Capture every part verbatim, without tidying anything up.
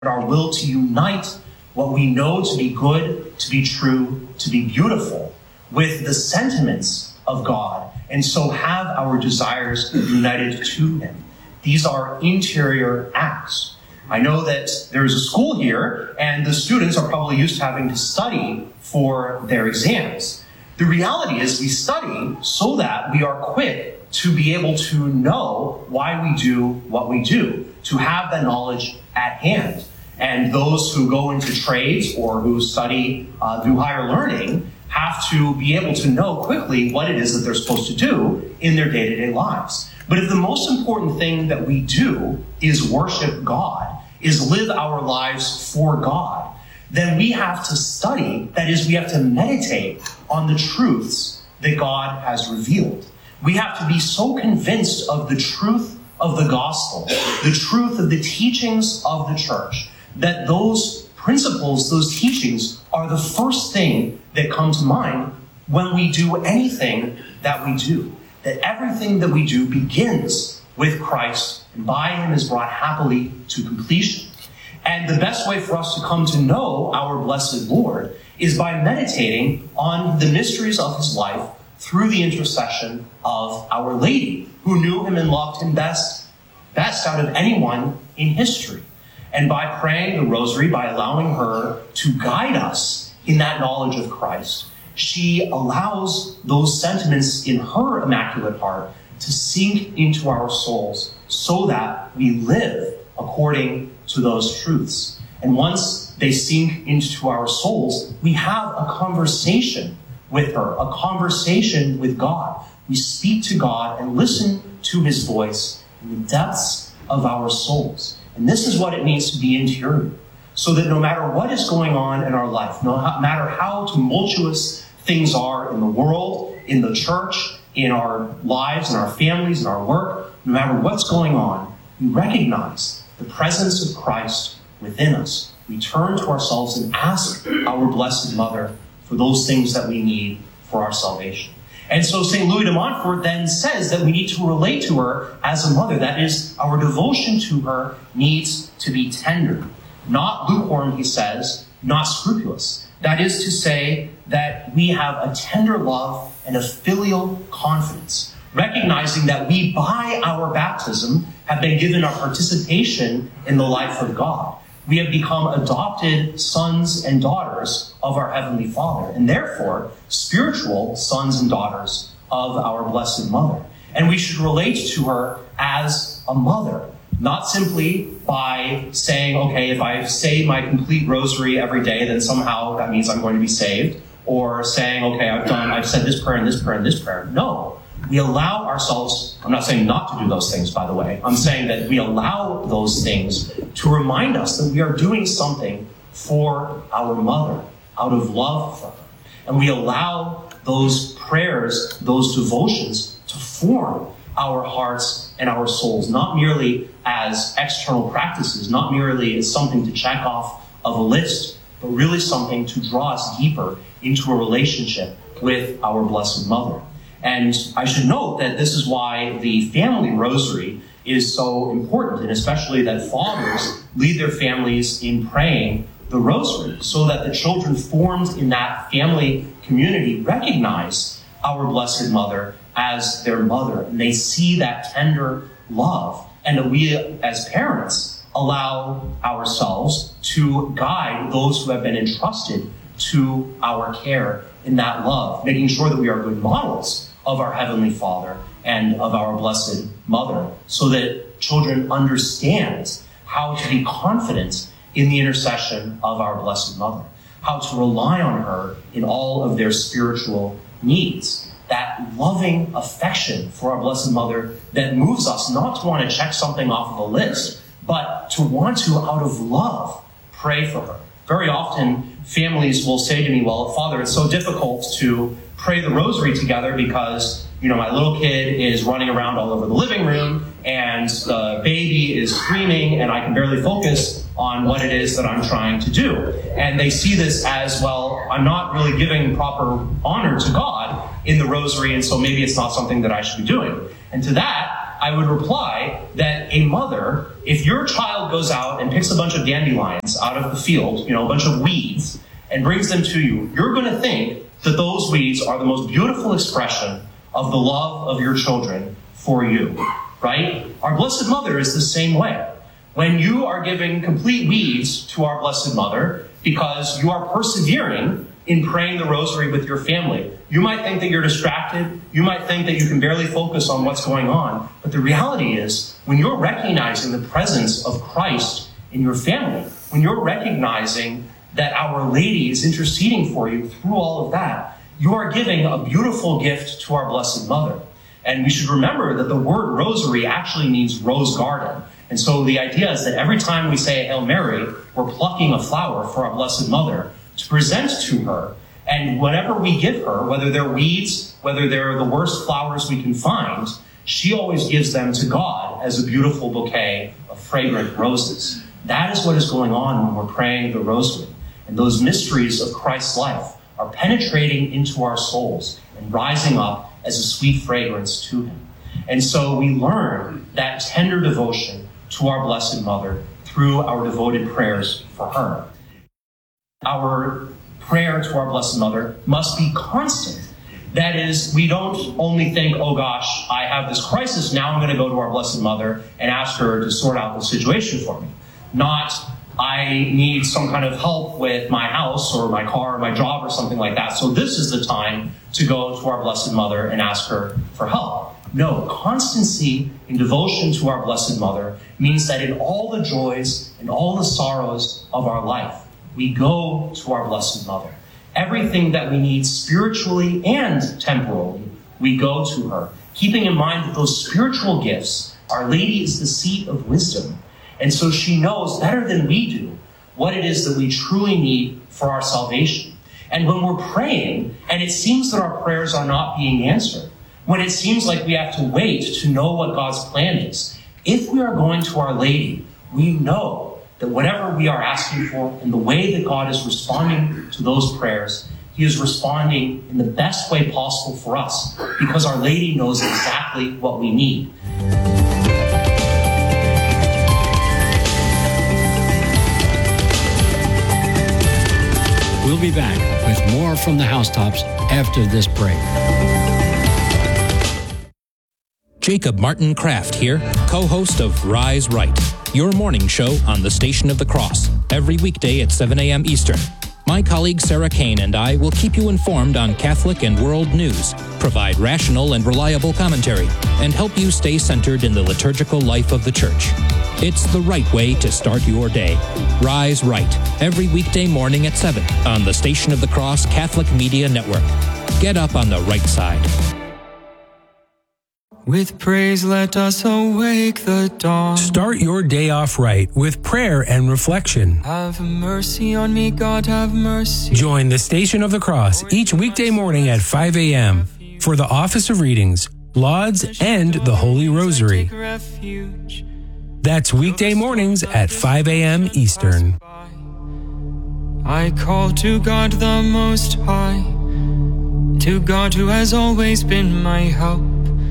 our will to unite what we know to be good, to be true, to be beautiful, with the sentiments of God, and so have our desires united to Him. These are interior acts. I know that there's a school here, and the students are probably used to having to study for their exams. The reality is we study so that we are quick to be able to know why we do what we do, to have that knowledge at hand. And those who go into trades or who study uh, through higher learning have to be able to know quickly what it is that they're supposed to do in their day-to-day lives. But if the most important thing that we do is worship God, is live our lives for God, then we have to study, that is, we have to meditate on the truths that God has revealed. We have to be so convinced of the truth of the gospel, the truth of the teachings of the church, that those principles, those teachings, are the first thing that come to mind when we do anything that we do. That everything that we do begins with Christ, and by Him is brought happily to completion. And the best way for us to come to know our blessed Lord is by meditating on the mysteries of His life through the intercession of Our Lady, who knew Him and loved Him best, best out of anyone in history. And by praying the rosary, by allowing her to guide us in that knowledge of Christ, she allows those sentiments in her Immaculate Heart to sink into our souls so that we live according to those truths. And once they sink into our souls, we have a conversation with her, a conversation with God. We speak to God and listen to His voice in the depths of our souls. And this is what it means to be interior, so that no matter what is going on in our life, no matter how tumultuous things are in the world, in the church, in our lives, in our families, in our work, no matter what's going on, we recognize the presence of Christ within us. We turn to ourselves and ask our Blessed Mother for those things that we need for our salvation. And so Saint Louis de Montfort then says that we need to relate to her as a mother. That is, our devotion to her needs to be tender. Not lukewarm, he says, not scrupulous. That is to say that we have a tender love and a filial confidence, recognizing that we, by our baptism, have been given a participation in the life of God. We have become adopted sons and daughters of our Heavenly Father, and therefore spiritual sons and daughters of our Blessed Mother. And we should relate to her as a mother, not simply by saying, okay, if I say my complete rosary every day, then somehow that means I'm going to be saved, or saying, okay, I've done, I've said this prayer and this prayer and this prayer. No. We allow ourselves, I'm not saying not to do those things, by the way. I'm saying that we allow those things to remind us that we are doing something for our mother, out of love for her. And we allow those prayers, those devotions, to form our hearts and our souls, not merely as external practices, not merely as something to check off of a list, but really something to draw us deeper into a relationship with our Blessed Mother. And I should note that this is why the family rosary is so important, and especially that fathers lead their families in praying the rosary, so that the children formed in that family community recognize our Blessed Mother as their mother, and they see that tender love, and that we as parents allow ourselves to guide those who have been entrusted to our care in that love, making sure that we are good models of our Heavenly Father and of our Blessed Mother, so that children understand how to be confident in the intercession of our Blessed Mother, how to rely on her in all of their spiritual needs. That loving affection for our Blessed Mother that moves us not to want to check something off of a list, but to want to, out of love, pray for her. Very often, families will say to me, well, Father, it's so difficult to pray the rosary together because, you know, my little kid is running around all over the living room and the baby is screaming and I can barely focus on what it is that I'm trying to do. And they see this as, well, I'm not really giving proper honor to God in the rosary, and so maybe it's not something that I should be doing. And to that, I would reply that a mother, if your child goes out and picks a bunch of dandelions out of the field, you know, a bunch of weeds, and brings them to you, you're going to think that those weeds are the most beautiful expression of the love of your children for you, right? Our Blessed Mother is the same way. When you are giving complete weeds to our Blessed Mother because you are persevering in praying the rosary with your family, you might think that you're distracted. You might think that you can barely focus on what's going on. But the reality is, when you're recognizing the presence of Christ in your family, when you're recognizing that Our Lady is interceding for you through all of that, you are giving a beautiful gift to our Blessed Mother. And we should remember that the word rosary actually means rose garden. And so the idea is that every time we say a Hail Mary, we're plucking a flower for our Blessed Mother to present to her. And whatever we give her, whether they're weeds, whether they're the worst flowers we can find, she always gives them to God as a beautiful bouquet of fragrant roses. That is what is going on when we're praying the rosary. And those mysteries of Christ's life are penetrating into our souls and rising up as a sweet fragrance to him. And so we learn that tender devotion to our Blessed Mother through our devoted prayers for her. Our prayer to our Blessed Mother must be constant. That is, we don't only think, oh gosh, I have this crisis, now I'm going to go to our Blessed Mother and ask her to sort out the situation for me. Not, I need some kind of help with my house or my car or my job or something like that, so this is the time to go to our Blessed Mother and ask her for help. No, constancy in devotion to our Blessed Mother means that in all the joys and all the sorrows of our life, we go to our Blessed Mother. Everything that we need spiritually and temporally, we go to her, keeping in mind that those spiritual gifts, Our Lady is the seat of wisdom. And so she knows better than we do what it is that we truly need for our salvation. And when we're praying, and it seems that our prayers are not being answered, when it seems like we have to wait to know what God's plan is, if we are going to Our Lady, we know that whatever we are asking for and the way that God is responding to those prayers, he is responding in the best way possible for us, because Our Lady knows exactly what we need. We'll be back with more from the Housetops after this break. Jacob Martin Kraft here, co-host of Rise Right, your morning show on the Station of the Cross, every weekday at seven a.m. Eastern. My colleague Sarah Kane and I will keep you informed on Catholic and world news, provide rational and reliable commentary, and help you stay centered in the liturgical life of the Church. It's the right way to start your day. Rise Right, every weekday morning at seven on the Station of the Cross Catholic Media Network. Get up on the right side. With praise let us awake the dawn. Start your day off right with prayer and reflection. Have mercy on me, God, have mercy. Join the Station of the Cross each weekday morning at five a.m. for the Office of Readings, Lauds, and the Holy Rosary. That's weekday mornings at five a.m. Eastern. I call to God the Most High, to God who has always been my help.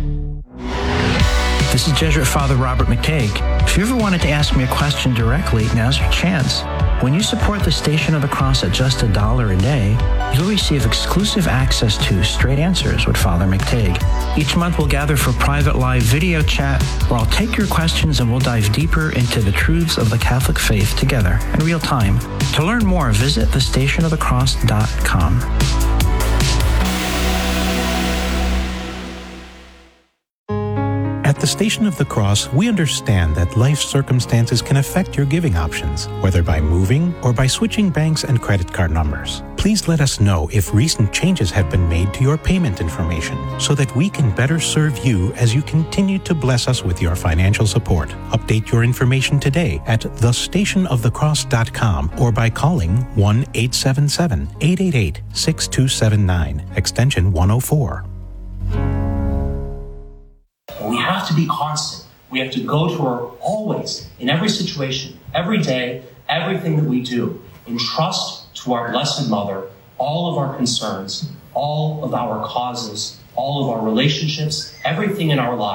This is Jesuit Father Robert McTague. If you ever wanted to ask me a question directly, now's your chance. When you support the Station of the Cross at just a dollar a day, you'll receive exclusive access to Straight Answers with Father McTague. Each month we'll gather for private live video chat where I'll take your questions and we'll dive deeper into the truths of the Catholic faith together in real time. To learn more, visit the station of the cross dot com. At the Station of the Cross, we understand that life circumstances can affect your giving options, whether by moving or by switching banks and credit card numbers. Please let us know if recent changes have been made to your payment information so that we can better serve you as you continue to bless us with your financial support. Update your information today at the station of the cross dot com or by calling one eight seven seven, eight eight eight, six two seven nine, extension one oh four. We have to be constant. We have to go to her always, in every situation, every day, everything that we do, entrust to our Blessed Mother all of our concerns, all of our causes, all of our relationships, everything in our lives.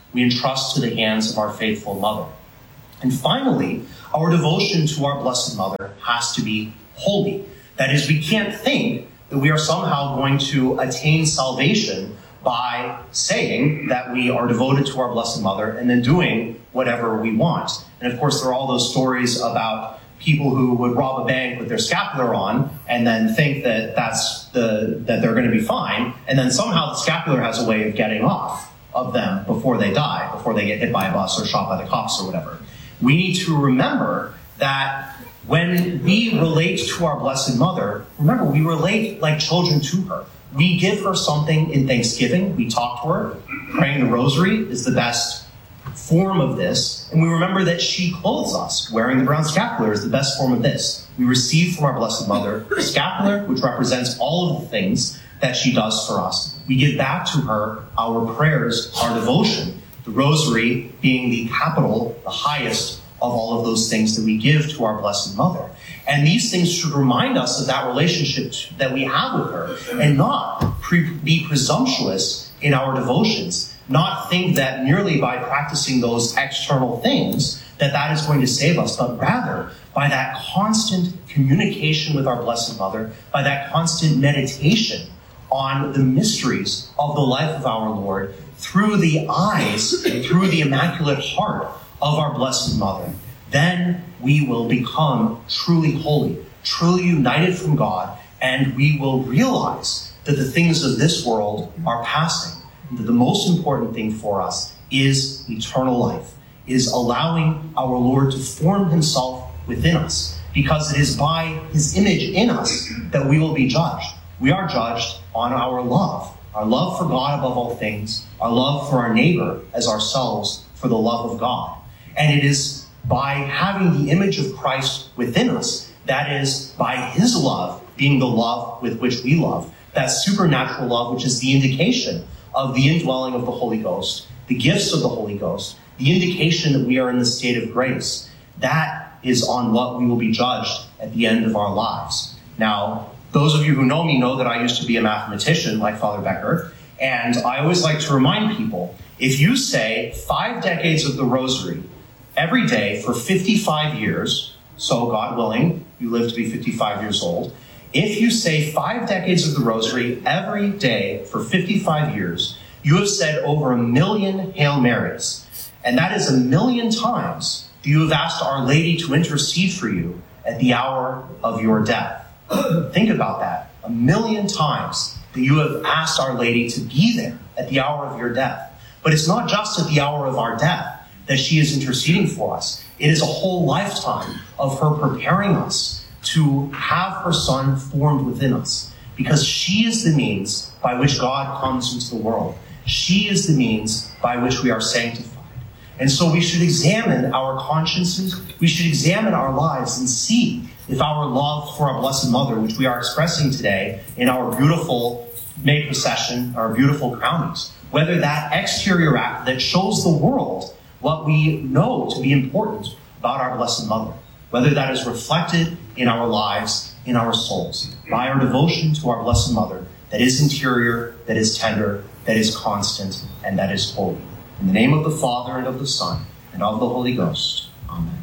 we entrust to the hands of our faithful mother. And finally, our devotion to our Blessed Mother has to be holy. That is, we can't think that we are somehow going to attain salvation by saying that we are devoted to our Blessed Mother and then doing whatever we want. And of course, there are all those stories about people who would rob a bank with their scapular on and then think that that's the that they're going to be fine, and then somehow the scapular has a way of getting off of them before they die, before they get hit by a bus or shot by the cops or whatever. We need to remember that when we relate to our Blessed Mother, remember, we relate like children to her. We give her something in thanksgiving. We talk to her. Praying the rosary is the best form of this. And we remember that she clothes us. Wearing the brown scapular is the best form of this. We receive from our Blessed Mother the scapular, which represents all of the things that she does for us. We give back to her our prayers, our devotion, the rosary being the capital, the highest of all of those things that we give to our Blessed Mother. And these things should remind us of that relationship that we have with her, and not pre- be presumptuous in our devotions, not think that merely by practicing those external things that that is going to save us, but rather by that constant communication with our Blessed Mother, by that constant meditation on the mysteries of the life of our Lord through the eyes and through the Immaculate Heart of our Blessed Mother. Then we will become truly holy, truly united from God, and we will realize that the things of this world are passing, and that the most important thing for us is eternal life, is allowing our Lord to form himself within us, because it is by his image in us that we will be judged. We are judged on our love, our love for God above all things, our love for our neighbor as ourselves for the love of God. And it is by having the image of Christ within us, that is, by his love being the love with which we love, that supernatural love, which is the indication of the indwelling of the Holy Ghost, the gifts of the Holy Ghost, the indication that we are in the state of grace. That is on what we will be judged at the end of our lives. Now, those of you who know me know that I used to be a mathematician like Father Becker, and I always like to remind people, if you say five decades of the Rosary every day for fifty-five years, so God willing, you live to be fifty-five years old, if you say five decades of the Rosary every day for fifty-five years, you have said over a million Hail Marys. And that is a million times that you have asked Our Lady to intercede for you at the hour of your death. Think about that. A million times that you have asked Our Lady to be there at the hour of your death. But it's not just at the hour of our death that she is interceding for us. It is a whole lifetime of her preparing us to have her Son formed within us, because she is the means by which God comes into the world. She is the means by which we are sanctified. And so we should examine our consciences, we should examine our lives and see if our love for our Blessed Mother, which we are expressing today in our beautiful May procession, our beautiful crownings, whether that exterior act that shows the world what we know to be important about our Blessed Mother, whether that is reflected in our lives, in our souls, by our devotion to our Blessed Mother that is interior, that is tender, that is constant, and that is holy. In the name of the Father, and of the Son, and of the Holy Ghost. Amen.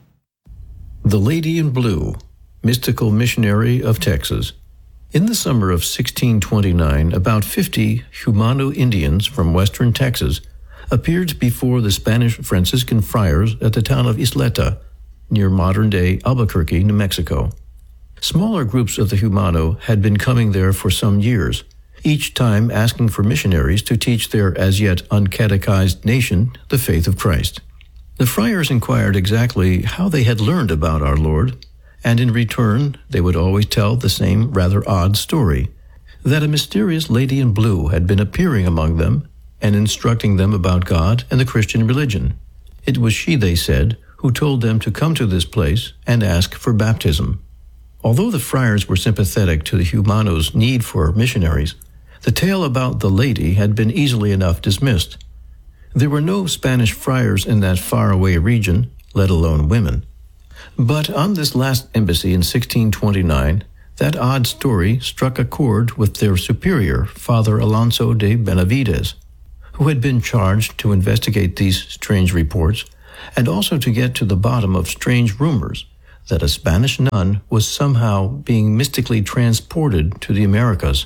The Lady in Blue, mystical missionary of Texas. In the summer of sixteen twenty-nine, about fifty Jumano Indians from western Texas appeared before the Spanish Franciscan friars at the town of Isleta, near modern-day Albuquerque, New Mexico. Smaller groups of the Jumano had been coming there for some years, each time asking for missionaries to teach their as-yet uncatechized nation the faith of Christ. The friars inquired exactly how they had learned about our Lord, and in return they would always tell the same rather odd story, that a mysterious lady in blue had been appearing among them and instructing them about God and the Christian religion. It was she, they said, who told them to come to this place and ask for baptism. Although the friars were sympathetic to the Jumanos' need for missionaries, the tale about the lady had been easily enough dismissed. There were no Spanish friars in that faraway region, let alone women. But on this last embassy in sixteen twenty-nine, that odd story struck a chord with their superior, Father Alonso de Benavides, who had been charged to investigate these strange reports and also to get to the bottom of strange rumors that a Spanish nun was somehow being mystically transported to the Americas.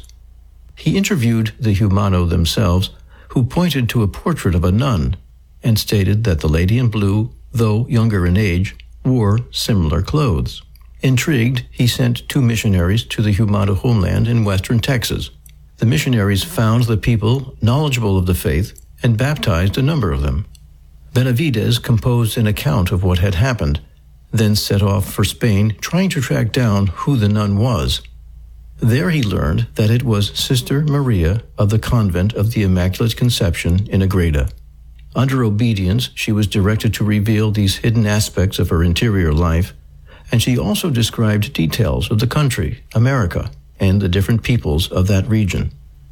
He interviewed the Jumano themselves, who pointed to a portrait of a nun and stated that the lady in blue, though younger in age, wore similar clothes. Intrigued, he sent two missionaries to the Jumano homeland in western Texas. The missionaries found the people knowledgeable of the faith and baptized a number of them. Benavidez composed an account of what had happened, then set off for Spain trying to track down who the nun was. There he learned that it was Sister Maria of the Convent of the Immaculate Conception in Agreda. Under obedience, she was directed to reveal these hidden aspects of her interior life, and she also described details of the country, America, and the different peoples of that region.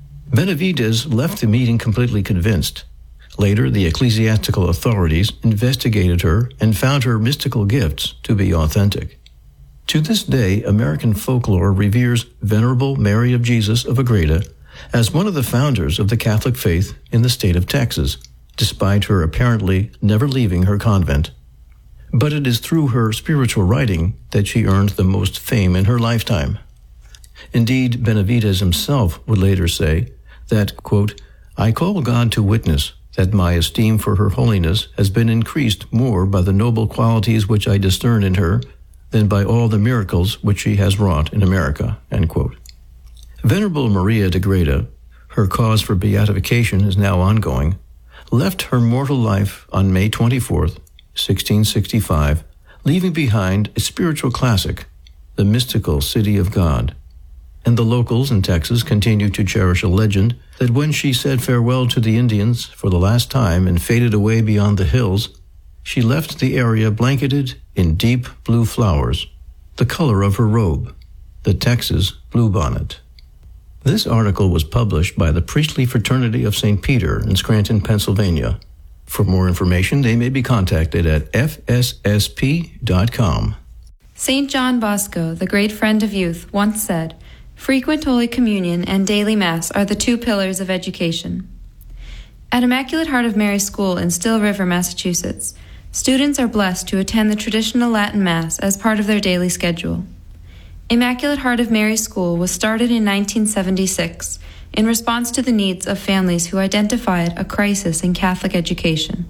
Benavidez left the meeting completely convinced. Later, the ecclesiastical authorities investigated her and found her mystical gifts to be authentic. To this day, American folklore reveres Venerable Mary of Jesus of Agreda as one of the founders of the Catholic faith in the state of Texas, despite her apparently never leaving her convent. But it is through her spiritual writing that she earned the most fame in her lifetime. Indeed, Benavidez himself would later say that, quote, "I call God to witness that my esteem for her holiness has been increased more by the noble qualities which I discern in her than by all the miracles which she has wrought in America," end quote. Venerable Maria de Agreda, her cause for beatification is now ongoing, left her mortal life on May twenty-fourth, sixteen sixty-five, leaving behind a spiritual classic, the mystical City of God. And the locals in Texas continue to cherish a legend that when she said farewell to the Indians for the last time and faded away beyond the hills, she left the area blanketed in deep blue flowers, the color of her robe, the Texas bluebonnet. This article was published by the Priestly Fraternity of Saint Peter in Scranton, Pennsylvania. For more information, they may be contacted at f s s p dot com. Saint John Bosco, the great friend of youth, once said, "Frequent Holy Communion and daily Mass are the two pillars of education." At Immaculate Heart of Mary School in Still River, Massachusetts, students are blessed to attend the traditional Latin Mass as part of their daily schedule. Immaculate Heart of Mary School was started in nineteen seventy-six in response to the needs of families who identified a crisis in Catholic education.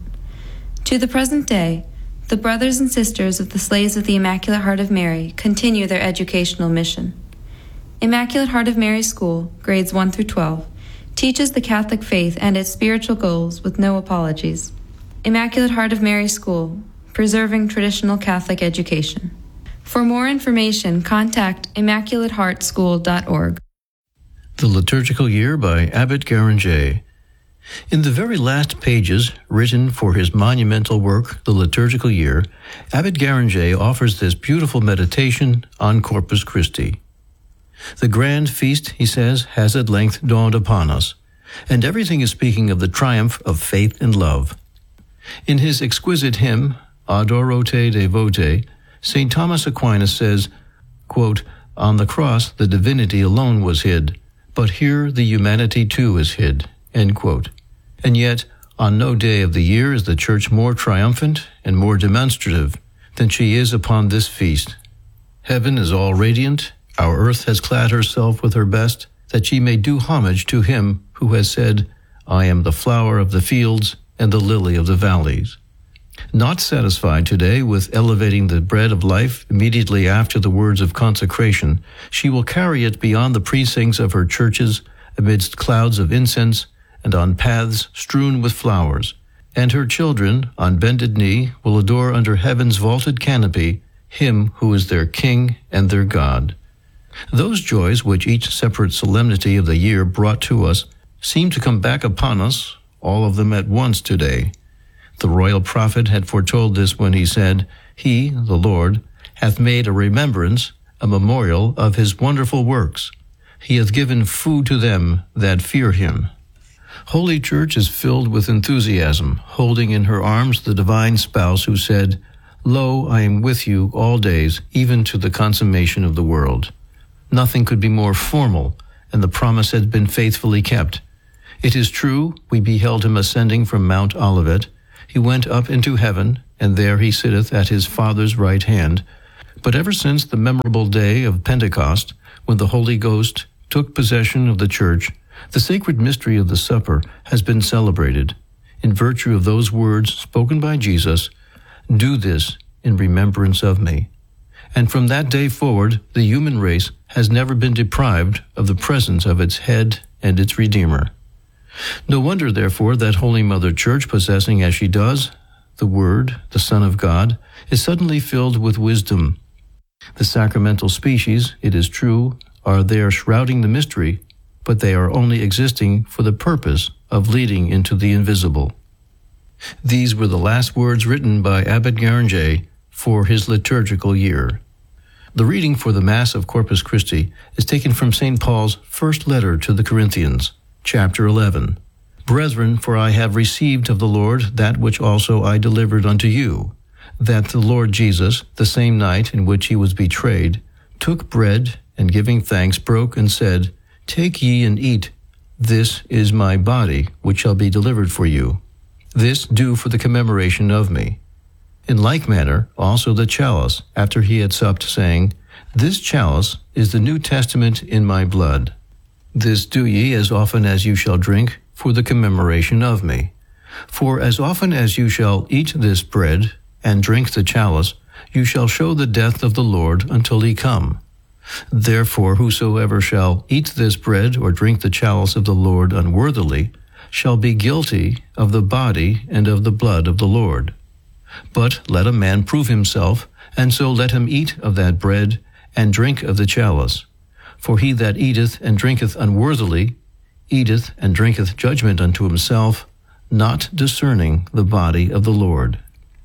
To the present day, the brothers and sisters of the Slaves of the Immaculate Heart of Mary continue their educational mission. Immaculate Heart of Mary School, grades one through twelve, teaches the Catholic faith and its spiritual goals with no apologies. Immaculate Heart of Mary School, preserving traditional Catholic education. For more information, contact immaculate heart school dot org. The Liturgical Year by Abbot Garanger. In the very last pages written for his monumental work, The Liturgical Year, Abbot Garanger offers this beautiful meditation on Corpus Christi. The grand feast, he says, has at length dawned upon us, and everything is speaking of the triumph of faith and love. In his exquisite hymn, Adoro te devote, Saint Thomas Aquinas says, quote, "On the cross the divinity alone was hid, but here the humanity too is hid," end quote. And yet, on no day of the year is the Church more triumphant and more demonstrative than she is upon this feast. Heaven is all radiant, our earth has clad herself with her best, that she may do homage to him who has said, "I am the flower of the fields and the lily of the valleys." Not satisfied today with elevating the bread of life immediately after the words of consecration, she will carry it beyond the precincts of her churches, amidst clouds of incense, and on paths strewn with flowers. And her children, on bended knee, will adore under heaven's vaulted canopy him who is their King and their God. Those joys which each separate solemnity of the year brought to us seem to come back upon us, all of them at once today. The royal prophet had foretold this when he said, "He, the Lord, hath made a remembrance, a memorial of his wonderful works. He hath given food to them that fear him." Holy Church is filled with enthusiasm, holding in her arms the divine spouse who said, "Lo, I am with you all days, even to the consummation of the world." Nothing could be more formal, and the promise has been faithfully kept. It is true, we beheld him ascending from Mount Olivet. He went up into heaven, and there he sitteth at his Father's right hand. But ever since the memorable day of Pentecost, when the Holy Ghost took possession of the church, the sacred mystery of the supper has been celebrated in virtue of those words spoken by Jesus, "Do this in remembrance of me." And from that day forward, the human race has never been deprived of the presence of its head and its Redeemer. No wonder, therefore, that Holy Mother Church, possessing as she does the Word, the Son of God, is suddenly filled with wisdom. The sacramental species, it is true, are there shrouding the mystery, but they are only existing for the purpose of leading into the invisible. These were the last words written by Abbot Guéranger for his liturgical year. The reading for the Mass of Corpus Christi is taken from Saint Paul's first letter to the Corinthians, chapter eleven. Brethren, for I have received of the Lord that which also I delivered unto you, that the Lord Jesus, the same night in which he was betrayed, took bread, and giving thanks, broke and said, Take ye and eat. This is my body, which shall be delivered for you. This do for the commemoration of me. In like manner, also the chalice, after he had supped, saying, This chalice is the New Testament in my blood. This do ye as often as you shall drink, for the commemoration of me. For as often as you shall eat this bread, and drink the chalice, you shall show the death of the Lord until he come. Therefore whosoever shall eat this bread, or drink the chalice of the Lord unworthily, shall be guilty of the body and of the blood of the Lord. But let a man prove himself, and so let him eat of that bread, and drink of the chalice. For he that eateth and drinketh unworthily, eateth and drinketh judgment unto himself, not discerning the body of the Lord.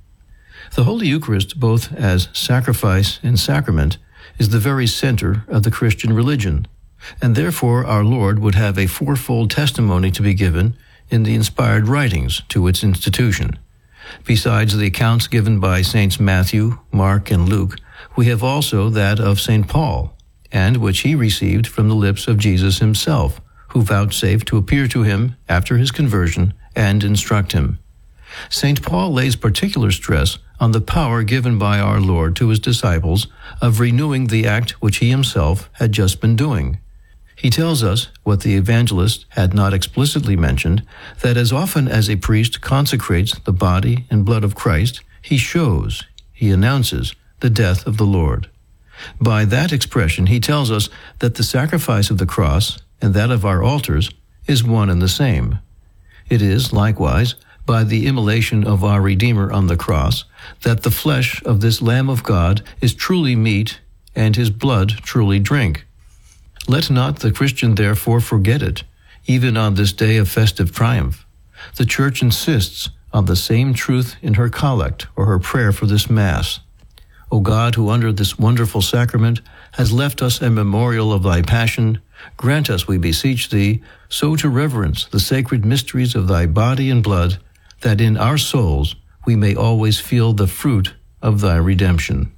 The Holy Eucharist, both as sacrifice and sacrament, is the very center of the Christian religion, and therefore our Lord would have a fourfold testimony to be given in the inspired writings to its institution. Besides the accounts given by Saints Matthew, Mark, and Luke, we have also that of Saint Paul, and which he received from the lips of Jesus himself, who vouchsafed to appear to him after his conversion and instruct him. Saint Paul lays particular stress on the power given by our Lord to his disciples of renewing the act which he himself had just been doing. He tells us, what the evangelist had not explicitly mentioned, that as often as a priest consecrates the body and blood of Christ, he shows, he announces, the death of the Lord. By that expression, he tells us that the sacrifice of the cross and that of our altars is one and the same. It is, likewise, by the immolation of our Redeemer on the cross, that the flesh of this Lamb of God is truly meat and his blood truly drink. Let not the Christian therefore forget it, even on this day of festive triumph. The Church insists on the same truth in her collect or her prayer for this Mass. O God, who under this wonderful sacrament has left us a memorial of thy passion, grant us, we beseech thee, so to reverence the sacred mysteries of thy body and blood, that in our souls we may always feel the fruit of thy redemption.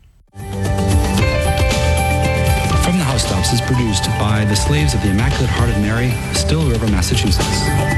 From the Housetops is produced by the Slaves of the Immaculate Heart of Mary, Still River, Massachusetts.